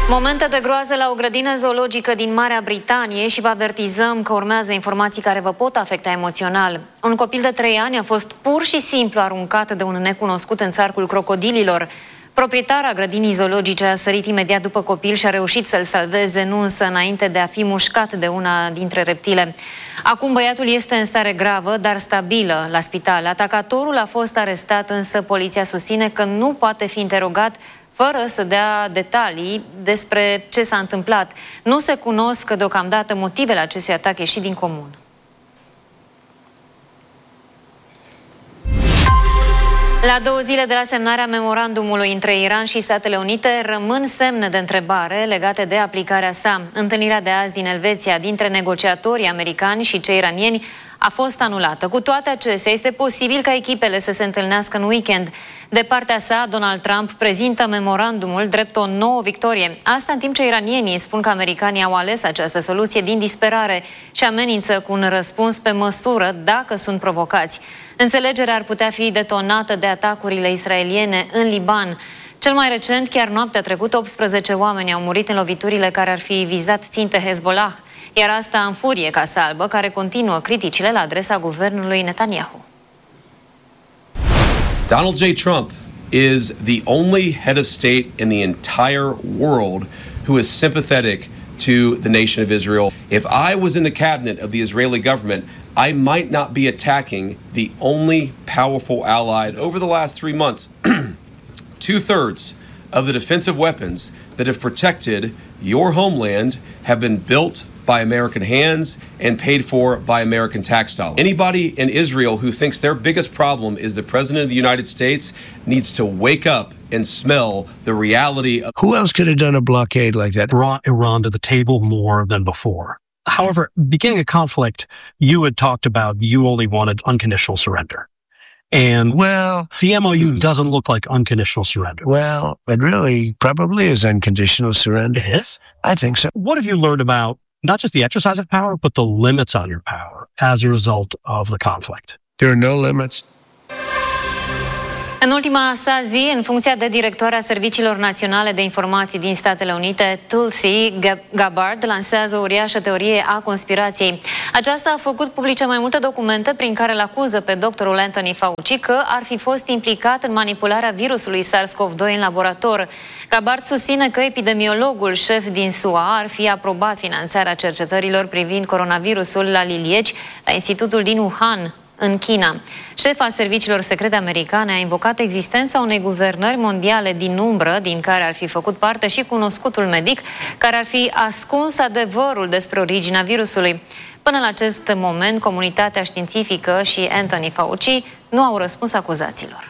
Momente de groază la o grădină zoologică din Marea Britanie și vă avertizăm că urmează informații care vă pot afecta emoțional. Un copil de 3 ani a fost pur și simplu aruncat de un necunoscut în țarcul crocodililor. Proprietara grădinii zoologice a sărit imediat după copil și a reușit să-l salveze, nu însă înainte de a fi mușcat de una dintre reptile. Acum băiatul este în stare gravă, dar stabilă la spital. Atacatorul a fost arestat, însă poliția susține că nu poate fi interogat fără să dea detalii despre ce s-a întâmplat. Nu se cunosc deocamdată motivele acestui atac ieșit din comun. La 2 zile de la semnarea memorandumului între Iran și Statele Unite rămân semne de întrebare legate de aplicarea sa. Întâlnirea de azi din Elveția dintre negociatorii americani și cei iranieni a fost anulată. Cu toate acestea, este posibil ca echipele să se întâlnească în weekend. De partea sa, Donald Trump prezintă memorandumul drept o nouă victorie. Asta în timp ce iranienii spun că americanii au ales această soluție din disperare și amenință cu un răspuns pe măsură dacă sunt provocați. Înțelegerea ar putea fi detonată de atacurile israeliene în Liban. Cel mai recent, chiar noaptea trecută, 18 oameni au murit în loviturile care ar fi vizat ținte Hezbollah. Iar asta în furie Casa Albă, care continuă criticile la adresa guvernului Netanyahu. Donald J. Trump is the only head of state in the entire world who is sympathetic to the nation of Israel. If I was in the cabinet of the Israeli government, I might not be attacking the only powerful ally. Over the last 3 months, 2/3 of the defensive weapons that have protected your homeland have been built by American hands and paid for by American tax dollars. Anybody in Israel who thinks their biggest problem is the President of the United States needs to wake up and smell the reality of... Who else could have done a blockade like that? Brought Iran to the table more than before. However, beginning a conflict, you had talked about you only wanted unconditional surrender. And the MOU doesn't look like unconditional surrender. Well, it really probably is unconditional surrender. It is? I think so. What have you learned about not just the exercise of power, but the limits on your power as a result of the conflict? There are no limits. În ultima sa zi, în funcția de directoare a Serviciilor Naționale de Informații din Statele Unite, Tulsi Gabbard lansează o uriașă teorie a conspirației. Aceasta a făcut publice mai multe documente prin care îl acuză pe doctorul Anthony Fauci că ar fi fost implicat în manipularea virusului SARS-CoV-2 în laborator. Gabbard susține că epidemiologul șef din SUA ar fi aprobat finanțarea cercetărilor privind coronavirusul la lilieci la Institutul din Wuhan, în China. Șefa serviciilor secrete americane a invocat existența unei guvernări mondiale din umbră, din care ar fi făcut parte și cunoscutul medic, care ar fi ascuns adevărul despre originea virusului. Până la acest moment, comunitatea științifică și Anthony Fauci nu au răspuns acuzațiilor.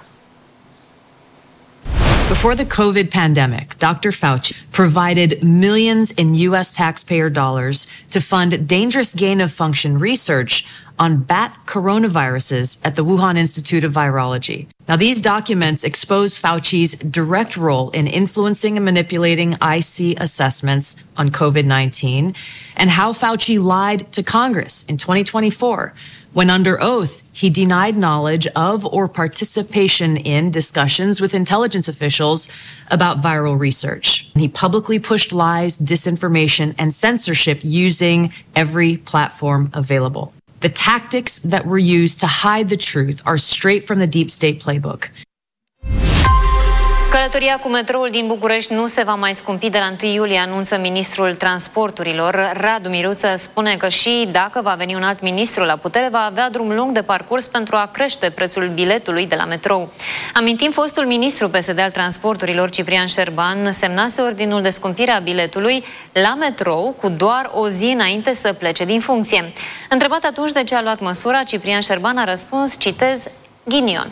Before the COVID pandemic, Dr. Fauci provided millions in U.S. taxpayer dollars to fund dangerous gain-of-function research on bat coronaviruses at the Wuhan Institute of Virology. Now, these documents expose Fauci's direct role in influencing and manipulating IC assessments on COVID-19 and how Fauci lied to Congress in 2024 when under oath he denied knowledge of or participation in discussions with intelligence officials about viral research. He publicly pushed lies, disinformation, and censorship using every platform available. The tactics that were used to hide the truth are straight from the deep state playbook. Călătoria cu metroul din București nu se va mai scumpi de la 1 iulie, anunță ministrul transporturilor. Radu Miruță spune că și dacă va veni un alt ministru la putere, va avea drum lung de parcurs pentru a crește prețul biletului de la metrou. Amintim, fostul ministru PSD al transporturilor, Ciprian Șerban, semnase ordinul de scumpire a biletului la metrou cu doar o zi înainte să plece din funcție. Întrebat atunci de ce a luat măsura, Ciprian Șerban a răspuns, citez, ghinion.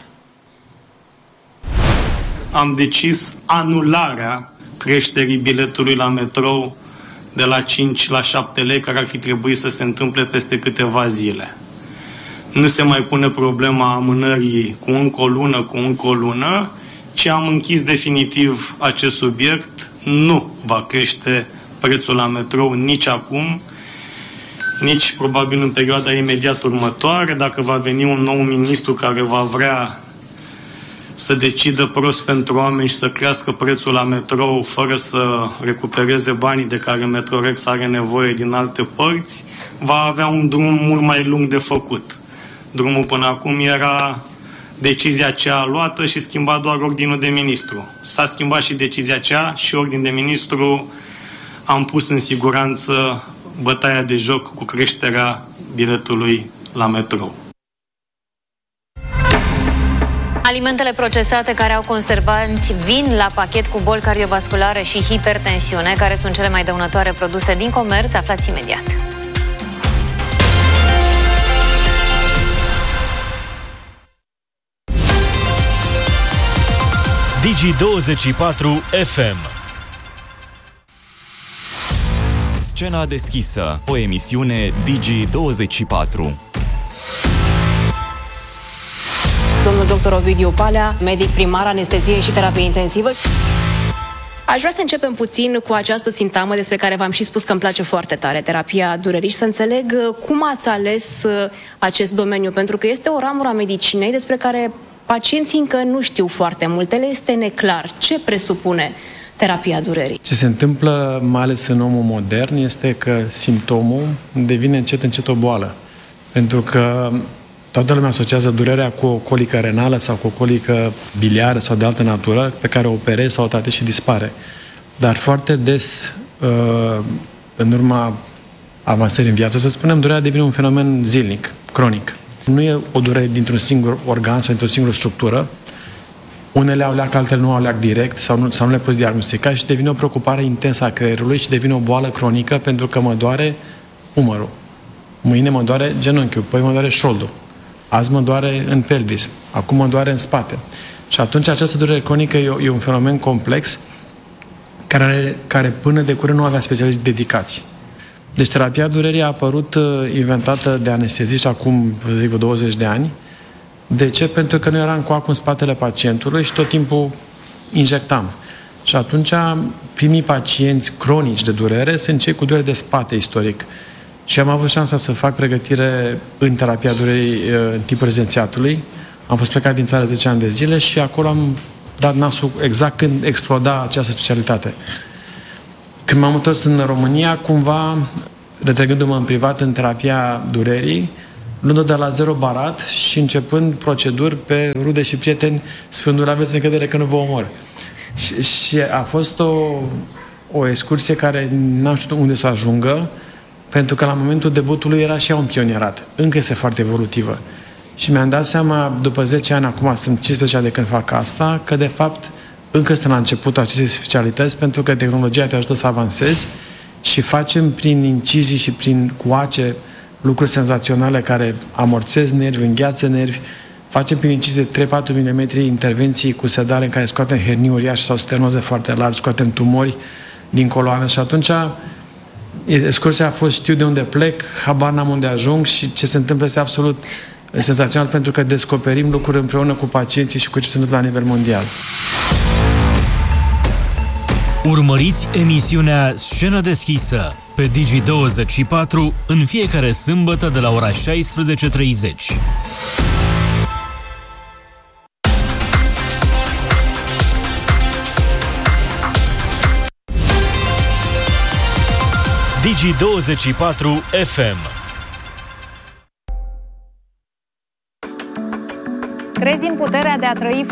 Am decis anularea creșterii biletului la metrou de la 5 la 7 lei, care ar fi trebuit să se întâmple peste câteva zile. Nu se mai pune problema amânării cu încă o lună, ci am închis definitiv acest subiect. Nu va crește prețul la metrou nici acum, nici probabil în perioada imediat următoare. Dacă va veni un nou ministru care va vrea să decidă prost pentru oameni și să crească prețul la metrou fără să recupereze banii de care Metrorex are nevoie din alte părți, va avea un drum mult mai lung de făcut. Drumul până acum era decizia aceea luată și schimba doar ordinul de ministru. S-a schimbat și decizia aceea și ordin de ministru am pus în siguranță bătaia de joc cu creșterea biletului la metrou. Alimentele procesate care au conservanți vin la pachet cu boli cardiovasculare și hipertensiune, care sunt cele mai dăunătoare produse din comerț. Aflați imediat. Digi24 FM. Scena deschisă, o emisiune Digi24. Domnul dr. Ovidiu Palea, medic primar, anestezie și terapie intensivă. Aș vrea să începem puțin cu această sintagmă despre care v-am și spus că îmi place foarte tare, terapia durerii, și să înțeleg cum ați ales acest domeniu, pentru că este o ramură a medicinei despre care pacienții încă nu știu foarte multe, le este neclar. Ce presupune terapia durerii? Ce se întâmplă, mai ales în omul modern, este că simptomul devine încet, încet o boală. Pentru că toată lumea asociază durerea cu o colică renală sau cu o colică biliară sau de altă natură, pe care o operezi sau o tratezi și dispare. Dar foarte des, în urma avansării în viață, să spunem, durerea devine un fenomen zilnic, cronic. Nu e o durere dintr-un singur organ sau dintr-o singură structură. Unele au leac, altele nu au leac direct sau nu le poți diagnostica și devine o preocupare intensă a creierului și devine o boală cronică pentru că mă doare umărul. Mâine mă doare genunchiul, păi mă doare șoldul. Azi mă doare în pelvis, acum mă doare în spate. Și atunci această durere cronică e un fenomen complex care până de curând nu avea specialiști dedicați. Deci terapia durerii a apărut inventată de anesteziști acum, zic, 20 de ani. De ce? Pentru că noi eram cu acul în spatele pacientului și tot timpul injectam. Și atunci primii pacienți cronici de durere sunt cei cu durere de spate istoric. Și am avut șansa să fac pregătire în terapia durerii în timpul rezidențiatului. Am fost plecat din țară 10 ani de zile și acolo am dat nasul exact când exploda această specialitate. Când m-am întors în România, cumva, retrăgându-mă în privat în terapia durerii, luând-o de la zero barat și începând proceduri pe rude și prieteni, spunându-le, aveți încredere că nu vă omor. Și a fost o excursie care n-am știut unde să ajungă, pentru că la momentul debutului era și ea un pionierat. Încă este foarte evolutivă. Și mi-am dat seama, după 10 ani, acum sunt 15 ani de când fac asta, că de fapt încă sunt la începutul acestei specialități, pentru că tehnologia te ajută să avansezi și facem prin incizii și prin coace lucruri senzaționale care amorțez nervi, îngheață nervi. Facem prin incizii de 3-4 mm intervenții cu sedare în care scoatem hernii uriașe sau stenoze foarte largi, scoatem tumori din coloană și atunci excursia a fost, știu de unde plec, habar n-am unde ajung și ce se întâmplă este absolut senzațional pentru că descoperim lucruri împreună cu pacienții și cu ce se întâmplă la nivel mondial. Urmăriți emisiunea Scenă deschisă pe Digi24 în fiecare sâmbătă de la ora 16:30. Digi24 FM. Crezi în puterea de a trăi